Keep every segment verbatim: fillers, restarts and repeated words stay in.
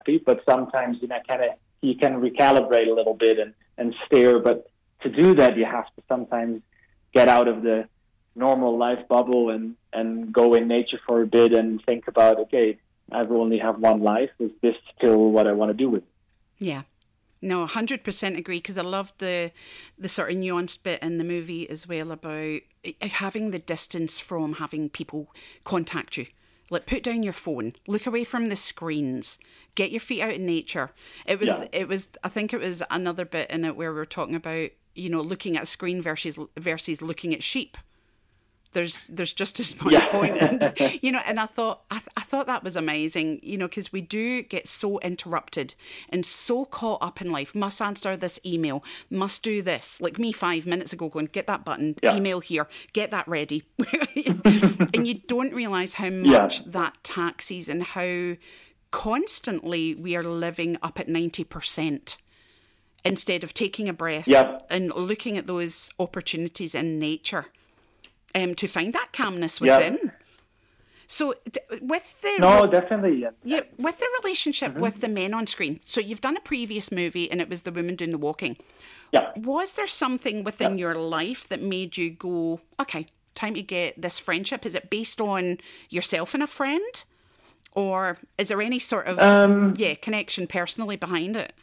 happy, but sometimes, you know, kind of, you can recalibrate a little bit and, and steer. But to do that, you have to sometimes get out of the normal life bubble and, and go in nature for a bit and think about, okay, I only have one life. Is this still what I want to do with it? Yeah. No, one hundred percent agree, because I loved the the sort of nuanced bit in the movie as well about having the distance from having people contact you. Like, put down your phone, look away from the screens, get your feet out in nature. It was, yeah. it was. I think it was another bit in it where we were talking about, you know, looking at a screen versus versus looking at sheep. There's there's just as much yeah. point, and, you know. And I thought I, th- I thought that was amazing, you know, because we do get so interrupted and so caught up in life. Must answer this email, must do this. Like me five minutes ago, going, get that button, yeah. email here, get that ready, and you don't realise how much yeah. that taxes and how constantly we are living up at ninety percent. Instead of taking a breath yeah. and looking at those opportunities in nature. Um, to find that calmness within. Yeah. So, d- with the no, definitely, yeah. yeah, with the relationship mm-hmm. with the men on screen. So, you've done a previous movie, and it was the woman doing the walking. Yeah. Was there something within yeah. your life that made you go, okay, time to get this friendship? Is it based on yourself and a friend, or is there any sort of um, yeah connection personally behind it?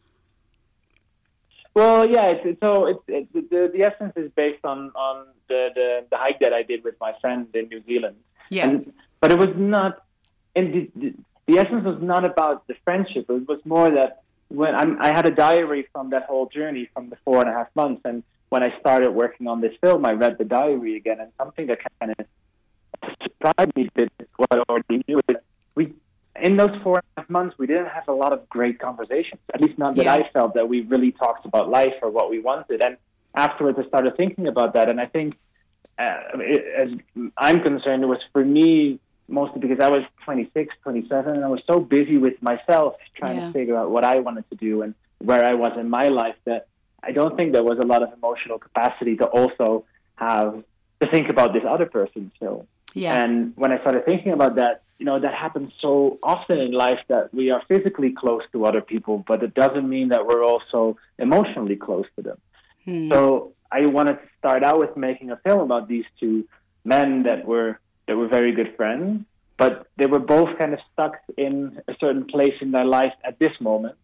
Well, yeah. It's, so it's, it's, the the essence is based on, on the, the, the hike that I did with my friend in New Zealand. Yeah. And, but it was not. And the, the, the essence was not about the friendship. It was more that when I'm, I had a diary from that whole journey from the four and a half months, and when I started working on this film, I read the diary again, and something that kind of surprised me a bit, what I already knew, is we. In those four and a half months, we didn't have a lot of great conversations, at least not that yeah. I felt that we really talked about life or what we wanted. And afterwards, I started thinking about that. And I think, uh, it, as I'm concerned, it was for me, mostly because I was twenty-six, twenty-seven, and I was so busy with myself trying yeah. to figure out what I wanted to do and where I was in my life, that I don't think there was a lot of emotional capacity to also have, to think about this other person still. Yeah. And when I started thinking about that, you know, that happens so often in life that we are physically close to other people, but it doesn't mean that we're also emotionally close to them. Hmm. So I wanted to start out with making a film about these two men that were that were very good friends, but they were both kind of stuck in a certain place in their life at this moment.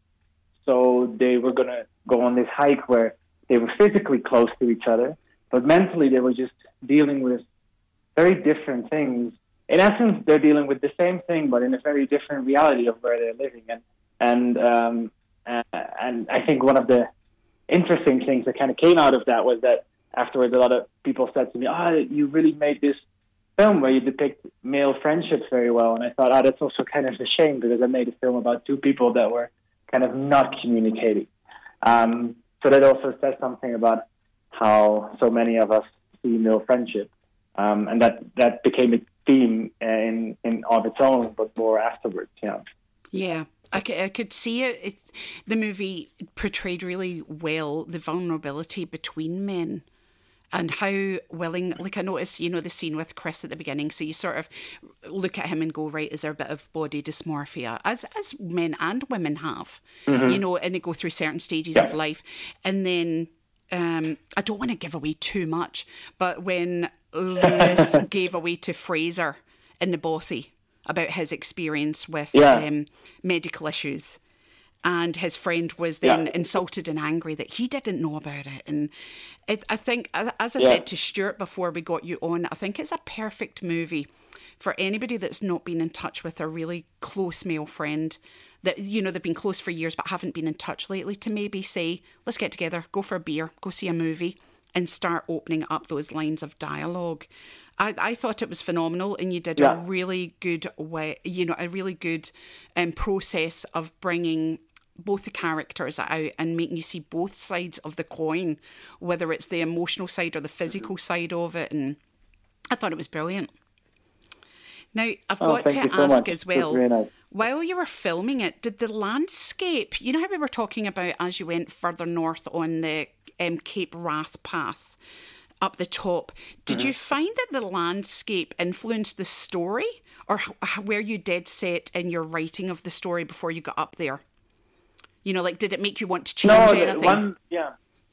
So they were going to go on this hike where they were physically close to each other, but mentally they were just dealing with very different things. In essence, they're dealing with the same thing, but in a very different reality of where they're living. And and um, and, and I think one of the interesting things that kind of came out of that was that afterwards, a lot of people said to me, "Oh, you really made this film where you depict male friendships very well." And I thought, "Oh, that's also kind of a shame because I made a film about two people that were kind of not communicating." Um, so that also says something about how so many of us see male friendship, um, and that that became a theme in in of its own, but more afterwards. Yeah. Yeah. I could, I could see it. It's, the movie portrayed really well the vulnerability between men and how willing, like I noticed, you know, the scene with Chris at the beginning. So you sort of look at him and go, right, is there a bit of body dysmorphia? As as men and women have, mm-hmm. you know, and they go through certain stages yeah. of life. And then, um, I don't want to give away too much, but when Lewis gave away to Fraser in The Bothy about his experience with yeah. um, medical issues, and his friend was then yeah. insulted and angry that he didn't know about it. And it, I think, as I yeah. said to Stuart before we got you on, I think it's a perfect movie for anybody that's not been in touch with a really close male friend, that, you know, they've been close for years but haven't been in touch lately, to maybe say, let's get together, go for a beer, go see a movie, and start opening up those lines of dialogue. I, I thought it was phenomenal, and you did yeah. a really good way, you know, a really good um, process of bringing both the characters out and making you see both sides of the coin, whether it's the emotional side or the physical mm-hmm. side of it. And I thought it was brilliant. Now, I've oh, got to so ask much. as well, really nice. While you were filming it, did the landscape, you know how we were talking about as you went further north on the um, Cape Wrath path, up the top. Did Mm-hmm. you find that the landscape influenced the story, or h- were you dead set in your writing of the story before you got up there? You know, like, did it make you want to change No, the anything? one, yeah.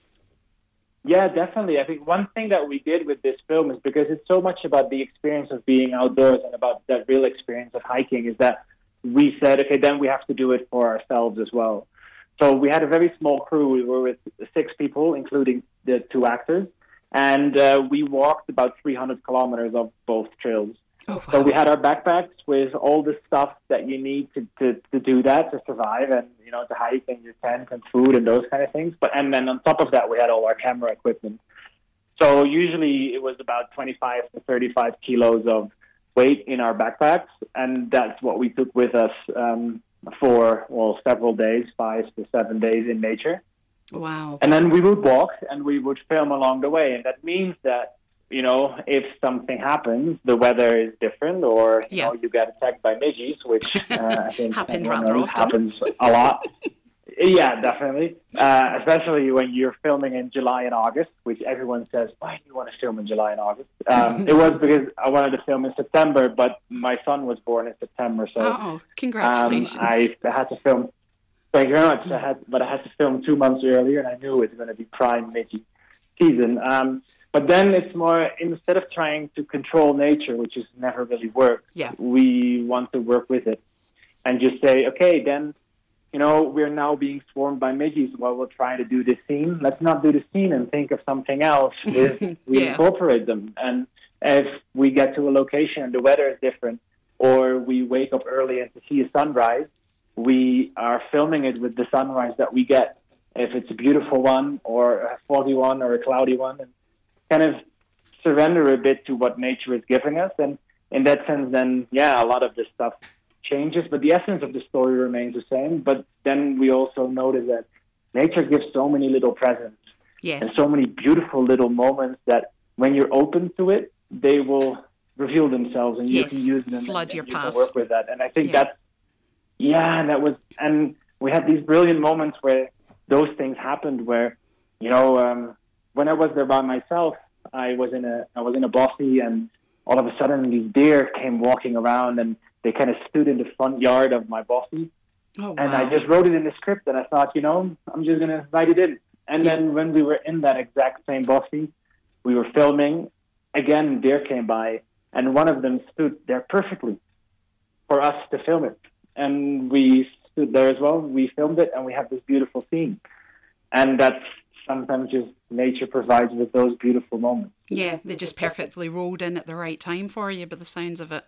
Yeah, definitely. I think one thing that we did with this film is because it's so much about the experience of being outdoors and about that real experience of hiking is that we said, okay, then we have to do it for ourselves as well. So we had a very small crew. We were with six people, including the two actors. And uh, we walked about three hundred kilometers of both trails. Oh, wow. So we had our backpacks with all the stuff that you need to, to, to do that, to survive and, you know, to hike and your tent and food and those kind of things. But and then on top of that, we had all our camera equipment. So usually it was about twenty-five to thirty-five kilos of weight in our backpacks. And that's what we took with us um, for, well, several days, five to seven days in nature. Wow. And then we would walk and we would film along the way. And that means that, you know, if something happens, the weather is different, or you yeah. know, you get attacked by midges, which uh, I think happens everyone rather knows often. happens a lot. Yeah, definitely. Uh, especially when you're filming in July and August, which everyone says, why do you want to film in July and August? Um, it was because I wanted to film in September, but my son was born in September, so oh, congratulations! Um, I had to film. Thank you very much. I had, but I had to film two months earlier, and I knew it was going to be prime midge season. Um, But then it's more, instead of trying to control nature, which has never really worked, yeah. we want to work with it and just say, okay, then, you know, we're now being swarmed by midges while we're trying to do this scene. Let's not do the scene and think of something else. we yeah. incorporate them. And if we get to a location and the weather is different, or we wake up early and to see a sunrise, we are filming it with the sunrise that we get. If it's a beautiful one or a foggy one or a cloudy one, and kind of surrender a bit to what nature is giving us. And in that sense, then, yeah, a lot of this stuff changes, but the essence of the story remains the same. But then we also notice that nature gives so many little presents yes. and so many beautiful little moments that when you're open to it, they will reveal themselves and yes. you can use them Flood and, your and you path. can work with that. And I think yeah. that's, yeah, and that was, and we had these brilliant moments where those things happened where, you know, um, when I was there by myself, I was in a I was in a bossie, and all of a sudden these deer came walking around, and they kind of stood in the front yard of my bossie. Oh, and wow. I just wrote it in the script, and I thought, you know, I'm just going to write it in. And yeah. then when we were in that exact same bossie, we were filming, again, deer came by, and one of them stood there perfectly for us to film it. And we stood there as well, we filmed it, and we have this beautiful scene. And that's sometimes just nature provides with those beautiful moments. Yeah, they just perfectly rolled in at the right time for you by the sounds of it.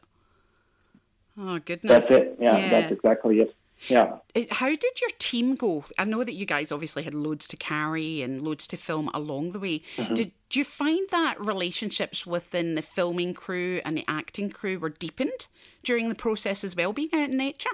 Oh, goodness. That's it. Yeah, yeah. that's exactly it. Yeah. How did your team go? I know that you guys obviously had loads to carry and loads to film along the way. Mm-hmm. Did you find that relationships within the filming crew and the acting crew were deepened during the process as well, being out in nature?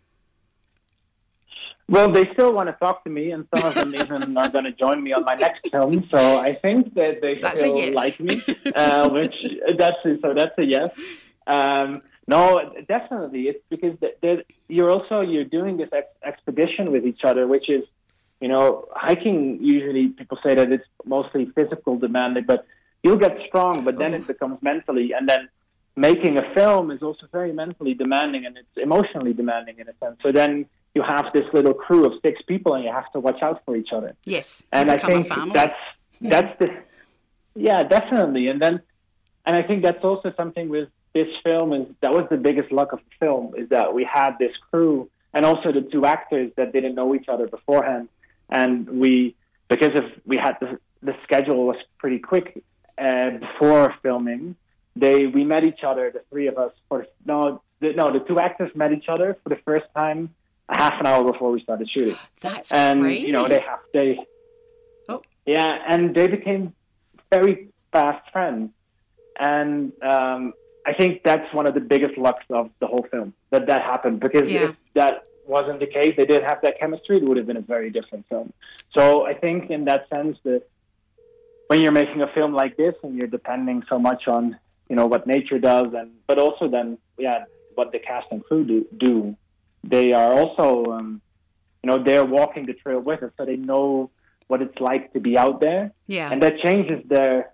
Well, they still want to talk to me, and some of them even are going to join me on my next film. So I think that they that's still yes. like me, uh, which that's so that's a yes. Um, no, definitely, it's because you're also you're doing this ex- expedition with each other, which is, you know, hiking. Usually, people say that it's mostly physical demanding, but you'll get strong, but then oh. it becomes mentally, and then making a film is also very mentally demanding, and it's emotionally demanding in a sense. So then you have this little crew of six people, and you have to watch out for each other. Yes, and I think that's that's the yeah, definitely. And then, and I think that's also something with this film is that was the biggest luck of the film is that we had this crew and also the two actors that didn't know each other beforehand, and we because of we had the the schedule was pretty quick uh, before filming. They we met each other, the three of us for no the, no the two actors met each other for the first time half an hour before we started shooting. That's and crazy. you know they have they oh yeah and they became very fast friends, and um, I think that's one of the biggest lucks of the whole film that that happened, because yeah. if that wasn't the case, they didn't have that chemistry, it would have been a very different film. So I think in that sense that when you're making a film like this and you're depending so much on, you know, what nature does, and but also then yeah what the cast and crew do, do they are also um, you know they're walking the trail with us, so they know what it's like to be out there. Yeah, and that changes their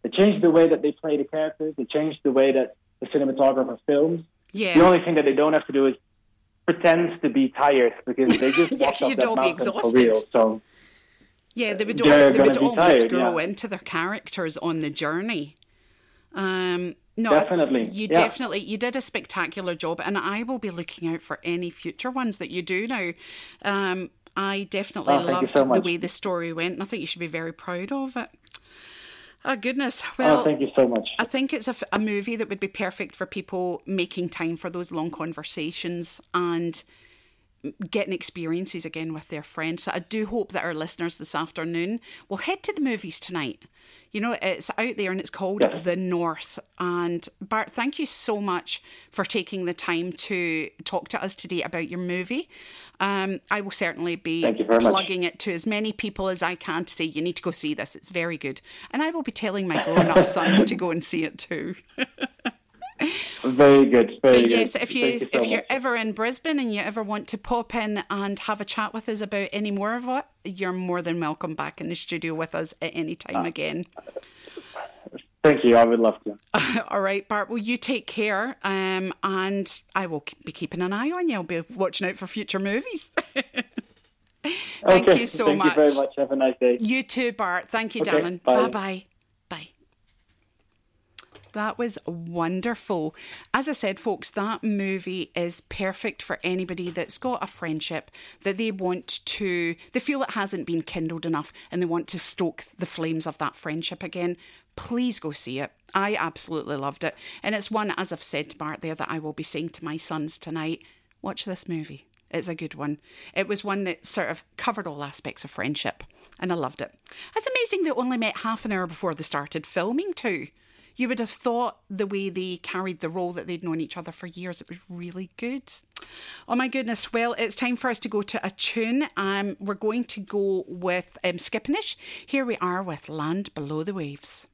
They changed the way that they play the characters. They changed the way that the cinematographer films. Yeah. The only thing that they don't have to do is pretend to be tired because they just Yeah, walked up you'd that all be mountain for exhausted. real. So Yeah, they would, they're all, they would gonna be almost tired, grow yeah. into their characters on the journey. Um, no, Definitely, you yeah. definitely you did a spectacular job, and I will be looking out for any future ones that you do now. Um, I definitely Oh, thank you loved so the much. way the story went, and I think you should be very proud of it. Oh, goodness. Well, oh, thank you so much. I think it's a, f- a movie that would be perfect for people making time for those long conversations and getting experiences again with their friends. So I do hope that our listeners this afternoon will head to the movies tonight. You know, it's out there and it's called Yes. The North. And Bart, thank you so much for taking the time to talk to us today about your movie. Um, I will certainly be Thank you very much. plugging it to as many people as I can to say, you need to go see this. It's very good. And I will be telling my grown-up sons to go and see it too. Very good, very But good. yes, if you, Thank you so if you're much. ever in Brisbane and you ever want to pop in and have a chat with us about any more of it, you're more than welcome back in the studio with us at any time again. Thank you, I would love to. All right, Bart, well, you take care, um, and I will be keeping an eye on you. I'll be watching out for future movies. Thank okay, you so thank much. you very much. Have a nice day. You too, Bart. Thank you, Okay, darling. bye. Bye-bye. Bye. That was wonderful. As I said, folks, that movie is perfect for anybody that's got a friendship that they want to, they feel it hasn't been kindled enough and they want to stoke the flames of that friendship again. Please go see it. I absolutely loved it. And it's one, as I've said to Bart there, that I will be saying to my sons tonight, watch this movie. It's a good one. It was one that sort of covered all aspects of friendship and I loved it. It's amazing they only met half an hour before they started filming too. You would have thought the way they carried the role that they'd known each other for years, it was really good. Oh my goodness. Well, it's time for us to go to a tune. Um, we're going to go with um, Skippinish. Here we are with Land Below the Waves.